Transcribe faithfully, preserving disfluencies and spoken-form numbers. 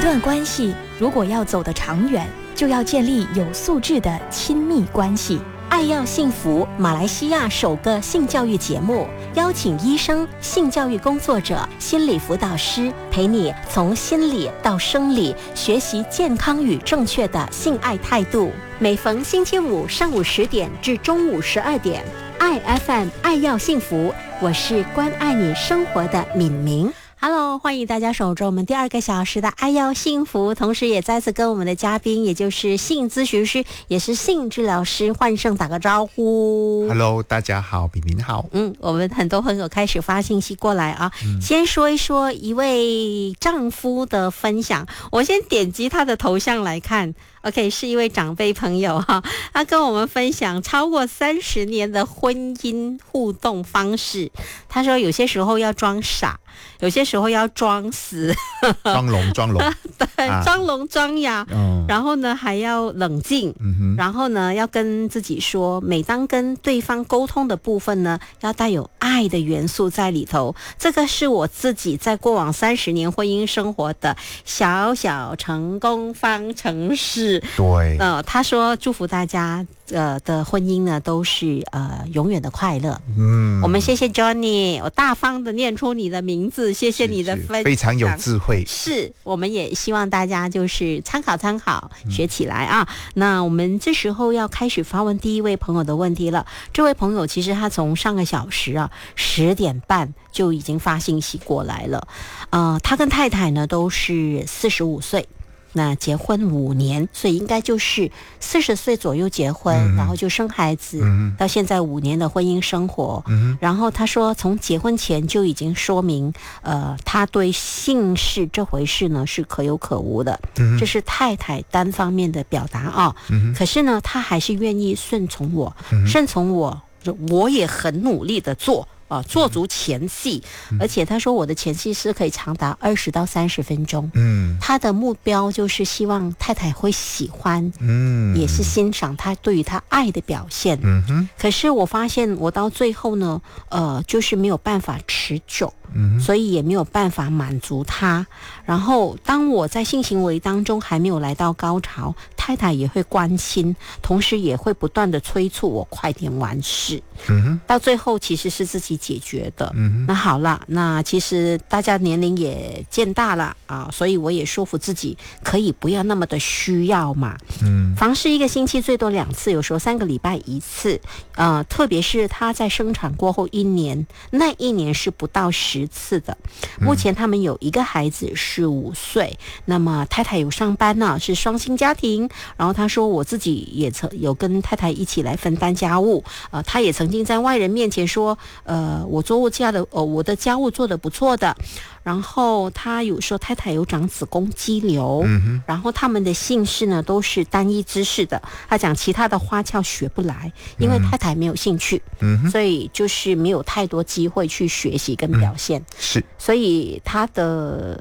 段关系如果要走得长远，就要建立有素质的亲密关系。 爱要幸福，马来西亚首个性教育节目，邀请医生、性教育工作者、心理辅导师，陪你从心理到生理，学习健康与正确的性爱态度。每逢星期五上午十点至中午十二点，爱 F M 爱要幸福，我是关爱你生活的敏明。Hello， 欢迎大家守着我们第二个小时的爱要幸福，同时也再次跟我们的嘉宾，也就是性咨询师，也是性治疗师焕胜打个招呼。 Hello， 大家好，敏明好。 嗯，我们很多朋友开始发信息过来啊，嗯、先说一说一位丈夫的分享，我先点击他的头像来看。OK， 是一位长辈朋友哈，他跟我们分享超过三十年的婚姻互动方式。他说有些时候要装傻，有些时候要装死， 装聋装聋， 对，啊、装聋装哑、嗯，然后呢还要冷静、嗯，然后呢要跟自己说，每当跟对方沟通的部分呢，要带有爱的元素在里头。这个是我自己在过往三十年婚姻生活的小小成功方程式。 对， 呃，他说祝福大家呃的婚姻呢都是呃永远的快乐。 嗯， 我们谢谢 Johnny， 我大方的念出你的名字，谢谢你的分享， 非常有智慧。 是，我们也希望大家就是参考参考，学起来啊。嗯、那我们这时候要开始发问第一位朋友的问题了。这位朋友其实他从上个小时啊十点半就已经发信息过来了。呃，他跟太太呢都是四十五岁。那结婚五年，所以应该就是四十岁左右结婚、嗯，然后就生孩子、嗯，到现在五年的婚姻生活。嗯、然后他说，从结婚前就已经说明，呃，他对性事这回事呢是可有可无的，嗯、这是太太单方面的表达啊、哦嗯。可是呢，他还是愿意顺从我，嗯、顺从我，我也很努力的做。啊，做足前戏、嗯，而且他说我的前戏是可以长达二十到三十分钟。嗯，他的目标就是希望太太会喜欢，嗯，也是欣赏他对于他爱的表现。嗯哼，可是我发现我到最后呢，呃，就是没有办法持久。嗯，所以也没有办法满足他。然后当我在性行为当中还没有来到高潮，太太也会关心，同时也会不断的催促我快点完事。嗯，到最后其实是自己解决的。嗯，那好了，那其实大家年龄也渐大了啊，所以我也说服自己可以不要那么的需要嘛。嗯，房事一个星期最多两次，有时候三个礼拜一次。呃，特别是他在生产过后一年，那一年是不到十次的。目前他们有一个孩子是五岁，那么太太有上班呢，是双薪家庭。然后他说我自己也曾有跟太太一起来分担家务，呃，他也曾经在外人面前说，呃，我做家的，呃，我的家务做得不错的。然后他有说太太有长子宫肌瘤，嗯、然后他们的性事呢都是单一姿势的。他讲其他的花俏学不来，因为太太没有兴趣，嗯、所以就是没有太多机会去学习跟表现。嗯、 是， 所以他的